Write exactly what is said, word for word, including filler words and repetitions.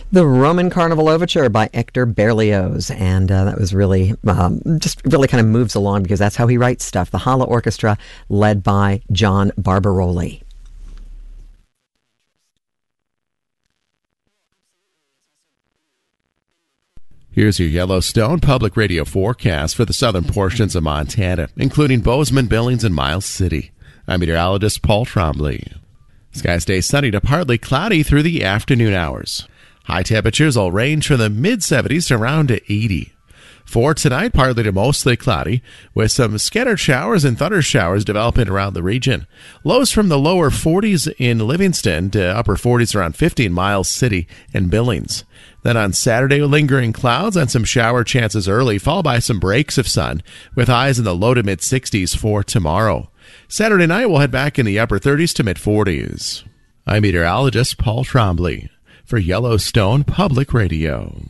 The Roman Carnival Overture by Hector Berlioz, and uh, that was really, um, just really kind of moves along because that's how he writes stuff. The Hala Orchestra, led by John Barbaroli. Here's your Yellowstone Public Radio forecast for the southern portions of Montana, including Bozeman, Billings, and Miles City. I'm meteorologist Paul Trombley. Skies stay sunny to partly cloudy through the afternoon hours. High temperatures will range from the mid seventies to around to eighty. For tonight, partly to mostly cloudy, with some scattered showers and thunder showers developing around the region. Lows from the lower forties in Livingston to upper forties around fifteen Miles City and Billings. Then on Saturday, lingering clouds and some shower chances early, followed by some breaks of sun, with highs in the low to mid sixties for tomorrow. Saturday night, we'll head back in the upper thirties to mid forties. I'm meteorologist Paul Trombley for Yellowstone Public Radio.